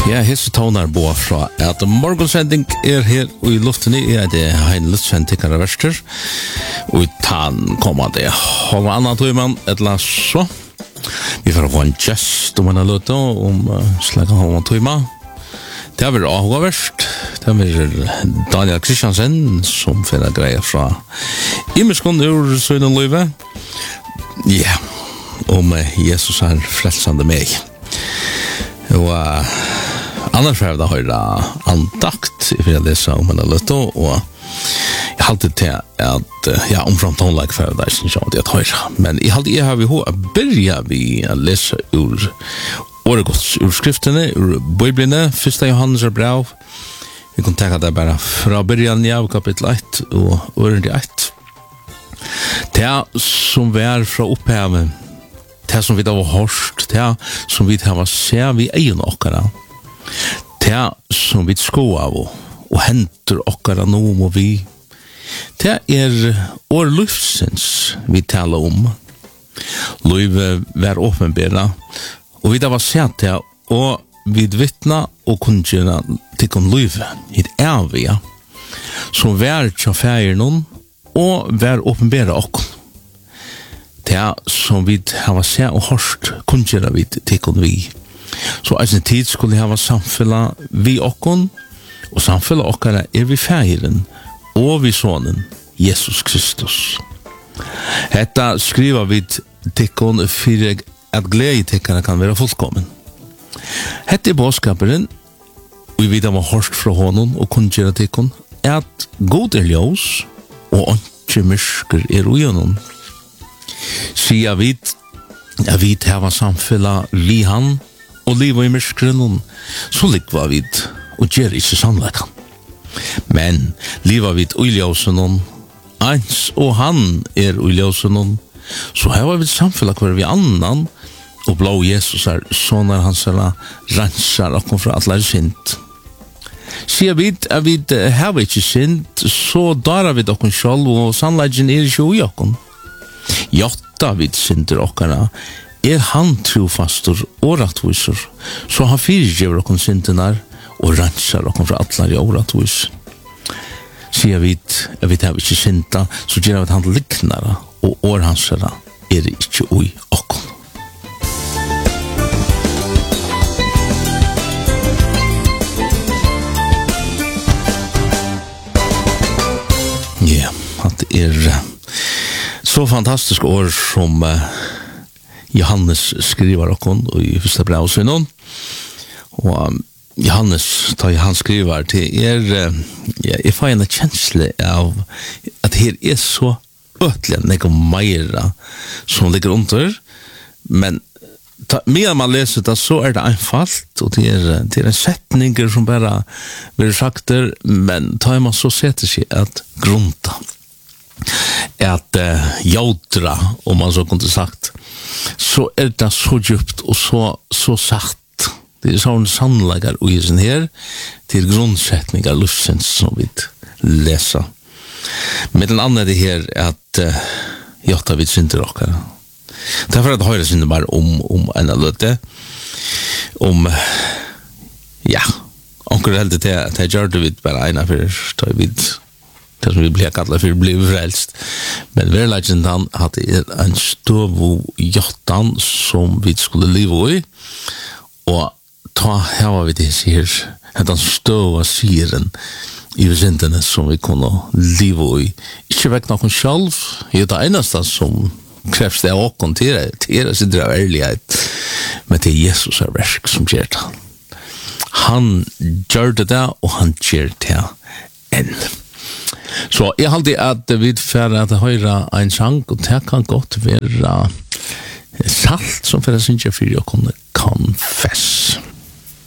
Ja, hese tonar boa fra at morgonsending her og I luften det hein luftsendikare verster og tan kommande halva annan tøyman etla så vi får få en gest en løte slag halva tøyma det har vært avhåverst det har vært Daniel Kristiansen som finner greier fra Immerskund ur Søyden Løyve ja Jesus frelsande meg og annars får jeg da høre andakt for jeg leser en løte og jeg halte til at omfram tonlag for jeg synes jeg at høre men jeg har vi begynner vi å lese ur åregods ur skriftene ur Bibelene 1. Johannes brev vi kan tenke det bare fra begynnelsen av kapittel 1 og året 1 det som vi fra opphavet det som vi da var hørst det som vi da var ser vi egen okkara det som vi sko av og henter okkara noe og vi det år luftsens vi taler om løyve vær åpenbæra og vi da var sett det og vi vittna og kunngjøra tikkum løyve hit evige som vær tja færen og vær åpenbæra okkur det som vi har sett og hørst kunngjøra vi tikkum vi så en tid skulle hava samfella vi okkon og samfella okkara vi færen og vi sonen Jesus Kristus hetta skriva vi tikkon fyrir at glede tikkara kan være fullkommen hetta båskaperen og vi da var hørst fra honom og kunngjera tikkon at god ljós og ikke mysker ugenom sia vi at vi hava samfella vi han og livet I myskren så likva vi og gjør ikke sannlekan men livet vi uljøsen eins og han uljøsen så her var vi samfunnet hver vi annan og blå Jesus sånne hans rensar og kom fra atler sint sier vi at vi har ikke sint så darar vi okken selv og sannleggen ikke ui okken jotta vi sinter okkara han trofastor og rattvisor, så han fyrirgever okkur syndenar og rensar okkur fra atlar I åratvis. Sier vi at vi har ikke synda, så gjør vi at han liknara og århansara ikke ui okkur. Ja, det så fantastisk år som Johannes skriver okon og I første brev sin og Johannes tar han skriver til jeg får en kjensle av at her så øtelig noe meira som ligger under men mer man leser det så det einfalt og det en setninger som bare blir sagt der men tar man så setter seg at grunta at jodra om man så kunne sagt så det så djupt og så sagt det sånn sannlegar og I sin her til grunnsetningar luftsens som vi leser med den andre det her at jotta vi synder okkar derfor at høyre synder bare om en løte ja onker heldig til at jeg gjør det vi bare ena for da vi det som vi blir kallet for blir frelst men verleggen han hadde en støv jottan som vi skulle leve I og ta her var vi det sier at han støv sieren I syndene som vi kunne leve I ikke vekk noen selv det eneste som krevs det åkken til sin av ærlighet men det Jesus verk som gjør det han gjør det og han gjør det enn så jeg halte at vi får at høyre en sang og det kan godt være salt som for jeg synes jeg for å kunne confess